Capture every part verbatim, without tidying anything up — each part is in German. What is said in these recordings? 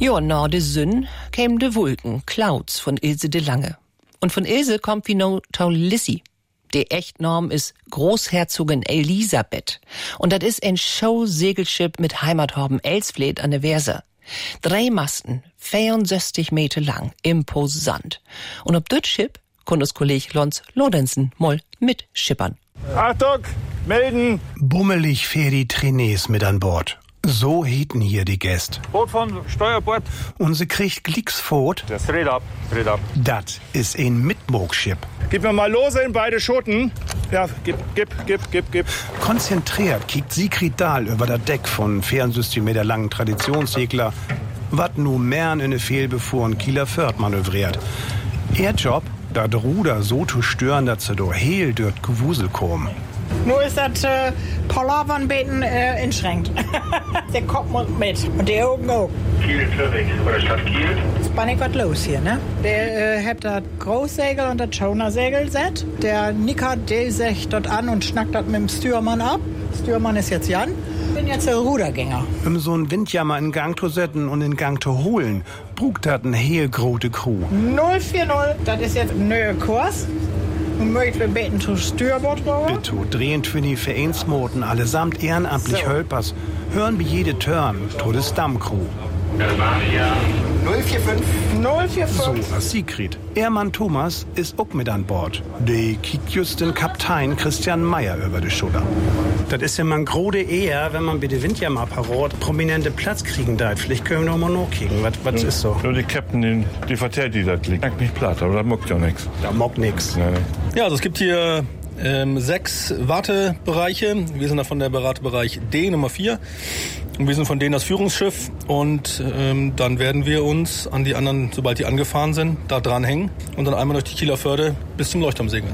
Jo, na de Sünn käm de Wulken, Clouds von Ilse de Lange. Und von Ilse kommt wie no tau Lissy. De Echtnorm is Großherzogin Elisabeth. Und dat is ein Show-Segelschiff mit Heimathorben Elsfleth an der Weser. Drei Masten, vierundsechzig Meter lang, imposant. Und ob das Schiff kann das Kolleg Lons Lorenzen mal mitschippern. Achtung, melden! Bummelig fähr die Trainés mit an Bord. So hieten hier die Gäste. Boot von Steuerbord. Und sie kriegt Glicksfot. Das red ab, red ab. Dat is ein Mitmogschip. Gib mir mal lose in beide Schoten. Ja, gib, gib, gib, gib, gib. Konzentriert kickt Sigrid Dahl über das Deck von vierundsechzig Meter langen Traditionssegler, wat nu Mern in ne fehlbefuhren Kieler Förd manövriert. Ihr Job, dat Ruder so zu stören, dass sie do heel dort Gewusel kommen. Nur ist das äh, Palavern beten äh, inschränkt. Der Kopf muss mit und der Augen auch. Kiel, Zürich oder Stadt Kiel. Ist bannig was los hier, ne? Der äh, hat das Großsegel und das Schoner-Segel set. Der Nicker, der sagt das an und schnackt das mit dem Stürmann ab. Stürmann ist jetzt Jan. Ich bin jetzt der Rudergänger. Um so einen Windjammer in Gang zu setzen und in Gang zu holen, brugt das eine heel grote Crew. null vier null, das ist jetzt ein neuer Kurs. Und möchten wir beten zu Steuerbord rüber? Bitte, drehen für die Vereinsmoten allesamt ehrenamtlich So. Hölpers. Hören wie jede Turn, todes Stammcrew. Germania. null vier fünf. null vier So, fünf. als Sigrid. Ehrmann Thomas ist auch mit an Bord. De kiekt just den Kaptein Christian Meyer über die Schulter. Das ist ja man grode eher, wenn man bei der Windjammer parat prominente Platz kriegen darf. Vielleicht können wir noch mal nachkicken. Was, was ist so? Nur die Captain, die, die vertellt, die das liegt. Merkt nicht platt, aber das mockt ja nichts. Da mockt nix. Nee, nee. Ja, also es gibt hier ähm, sechs Wartebereiche. Wir sind da von der Wartebereich D, Nummer vier. Und wir sind von denen das Führungsschiff. Und ähm, dann werden wir uns an die anderen, sobald die angefahren sind, da dranhängen. Und dann einmal durch die Kieler Förde bis zum Leuchtturm segeln.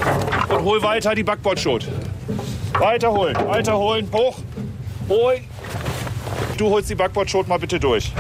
Und hol weiter die Backbordschot. Weiterholen, weiterholen, hoch, hol. Du holst die Backbordschot mal bitte durch.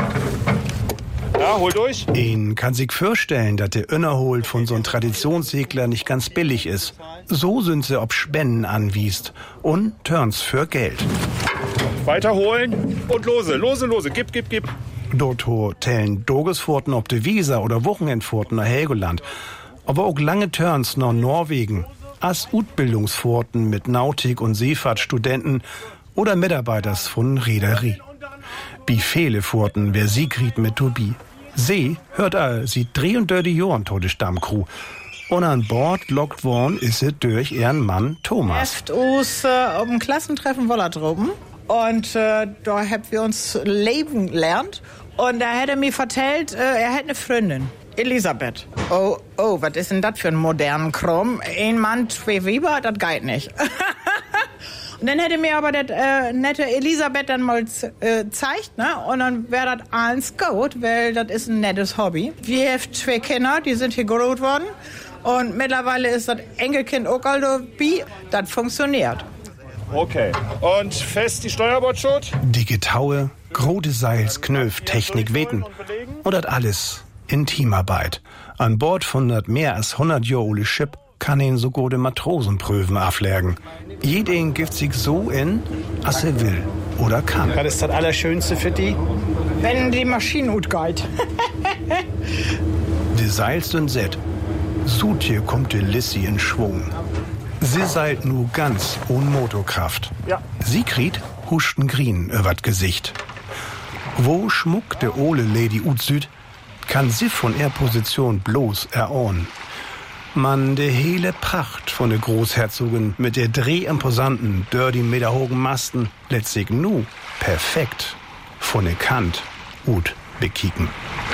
Ja, hol durch. Ihn kann sich vorstellen, dass der Innerholt von so einem Traditionssegler nicht ganz billig ist. So sind sie ob Spenden anwiest und Turns für Geld. Weiterholen und lose, lose, lose. Gib, gib, gib. Dort tellen Dogesfurten ob de Weser oder Wochenendfurten nach Helgoland. Aber auch lange Turns nach Norwegen. As Utbildungsfurten mit Nautik- und Seefahrtstudenten oder Mitarbeiters von Reederie. Wie viele Furten wär Sigrid mit Tobi. See hört all, sie dreh und dirty Jorn tode Stammcrew. Und an Bord lockt worden ist sie durch ihren Mann Thomas. Erst uns äh, um ein Klassentreffen Wollertropen. Und äh, da haben wir uns leben gelernt. Und da hat er mir vertellt, äh, er hat eine Freundin. Elisabeth. Oh, oh, was ist denn das für ein modernen Krumm? Ein Mann, zwei Weiber, das geht nicht. Und dann hätte mir aber das äh, nette Elisabeth dann mal äh, zeigt, ne? Und dann wäre das alles gut, weil das ist ein nettes Hobby. Wir haben zwei Kinder, die sind hier groß worden. Und mittlerweile ist das Enkelkind auch also wie, das funktioniert. Okay. Und fest die Steuerbordschot. Dicke Taue, grote Seils, Knöf, Technik, Weten. Und das alles in Teamarbeit. An Bord von das mehr als hundert Jahre alte Schiff kann ihn so gute Matrosenprüfen aflärgen. Jeden gibt sich so in, als er will oder kann. Was ist das Allerschönste für die? Wenn die Maschine gut geht. Die Seils sind set. Sut hier kommt die Lissy in Schwung. Sie seilt nu ganz ohne Motorkraft. Ja. Sigrid huschten Grien übert Gesicht. Wo schmuckt der ole Lady Utsüd, kann sie von ihrer Position bloß erahnen. Man, de hele Pracht von der Großherzogin mit der drehimposanten, dirty Meter hohen Masten lässt sich nu perfekt von der Kant ut bekicken.